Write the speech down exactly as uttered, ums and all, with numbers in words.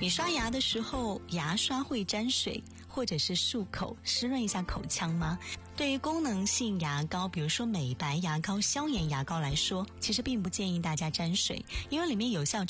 你刷牙的时候，牙刷会沾水，或者是漱口湿润一下口腔吗？对于功能性牙膏，比如说美白牙膏、消炎牙膏来说，其实并不建议大家沾水，因为里面有效